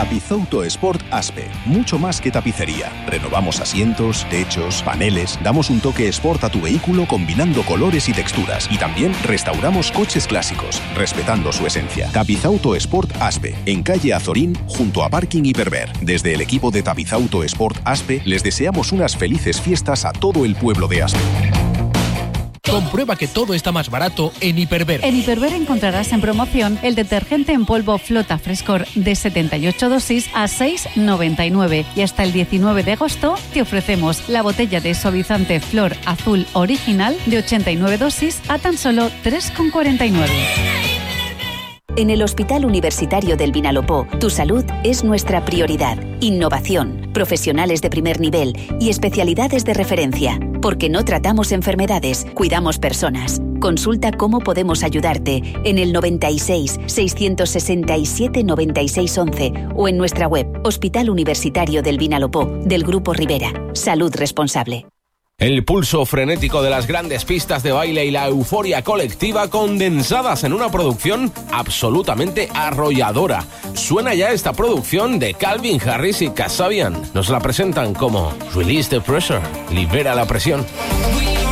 Tapizauto Sport Aspe. Mucho más que tapicería. Renovamos asientos, techos, paneles. Damos un toque sport a tu vehículo combinando colores y texturas. Y también restauramos coches clásicos, respetando su esencia. Tapizauto Sport Aspe. En calle Azorín, junto a Parking Hiperver. Desde el equipo de Tapizauto Sport Aspe, les deseamos unas felices fiestas a todo el pueblo de Aspe. Comprueba que todo está más barato en Hiperver. En Hiperver encontrarás en promoción el detergente en polvo Flota Frescor de 78 dosis a 6,99. Y hasta el 19 de agosto te ofrecemos la botella de suavizante Flor Azul Original de 89 dosis a tan solo 3,49. En el Hospital Universitario del Vinalopó, tu salud es nuestra prioridad. Innovación, profesionales de primer nivel y especialidades de referencia. Porque no tratamos enfermedades, cuidamos personas. Consulta cómo podemos ayudarte en el 96 667 96 11 o en nuestra web Hospital Universitario del Vinalopó, del Grupo Rivera. Salud responsable. El pulso frenético de las grandes pistas de baile y la euforia colectiva condensadas en una producción absolutamente arrolladora. Suena ya esta producción de Calvin Harris y Kasabian. Nos la presentan como Release the Pressure, libera la presión.